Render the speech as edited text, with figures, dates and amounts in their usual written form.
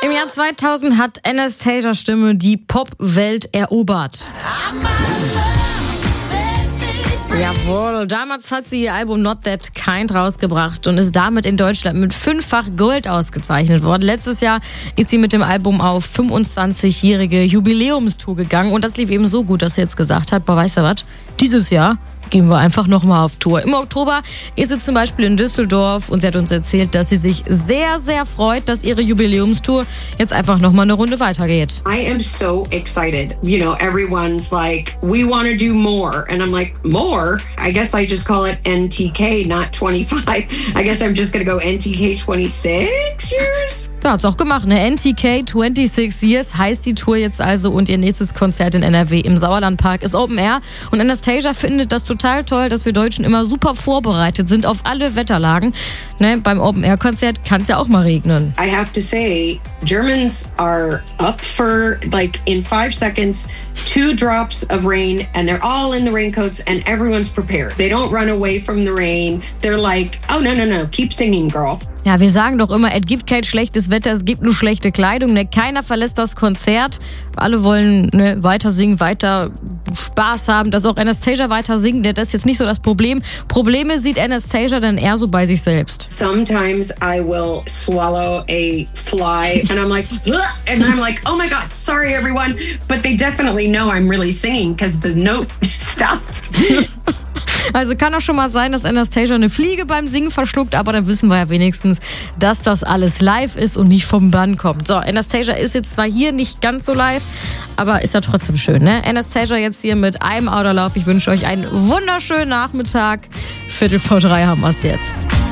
Im Jahr 2000 hat Anastasia Stimme die Pop-Welt erobert. Jawohl, damals hat sie ihr Album Not That Kind rausgebracht und ist damit in Deutschland mit 5-fach Gold ausgezeichnet worden. Letztes Jahr ist sie mit dem Album auf 25-jährige Jubiläumstour gegangen und das lief eben so gut, dass sie jetzt gesagt hat, boah, weißt du was, dieses Jahr gehen wir einfach nochmal auf Tour. Im Oktober ist sie zum Beispiel in Düsseldorf und sie hat uns erzählt, dass sie sich sehr, sehr freut, dass ihre Jubiläumstour jetzt einfach nochmal eine Runde weitergeht. I am so excited. You know, everyone's like, we want to do more. And I'm like, more? I guess I just call it NTK, not 25. I guess I'm just going to go NTK 26 years? Ja, hat's auch gemacht, ne? NTK 26 Years heißt die Tour jetzt also und ihr nächstes Konzert in NRW im Sauerlandpark ist Open Air. Und Anastasia findet das total toll, dass wir Deutschen immer super vorbereitet sind auf alle Wetterlagen. Ne? Beim Open Air Konzert kann es ja auch mal regnen. I have to say, Germans are up for, like, in 5 seconds, 2 drops of rain and they're all in the raincoats and everyone's prepared. They don't run away from the rain. They're like, oh, no, keep singing, girl. Ja, wir sagen doch immer, es gibt kein schlechtes Wetter, es gibt nur schlechte Kleidung. Ne? Keiner verlässt das Konzert. Alle wollen weiter singen, weiter Spaß haben, dass auch Anastasia weiter singt. Das ist jetzt nicht so das Problem. Probleme sieht Anastasia dann eher so bei sich selbst. Sometimes I will swallow a fly and I'm like, ugh, and I'm like, oh my God, sorry everyone. But they definitely know I'm really singing because the note stops. Also kann auch schon mal sein, dass Anastasia eine Fliege beim Singen verschluckt, aber dann wissen wir ja wenigstens, dass das alles live ist und nicht vom Band kommt. So, Anastasia ist jetzt zwar hier nicht ganz so live, aber ist ja trotzdem schön, ne? Anastasia jetzt hier mit I'm Out of Love. Ich wünsche euch einen wunderschönen Nachmittag. 2:45 haben wir es jetzt.